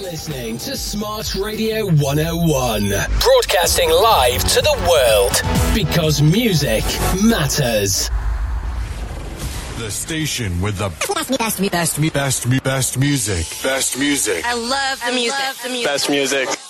listening to Smart Radio 101, broadcasting live to the world because music matters. The station with the best music. Best music. I love the music. Best music.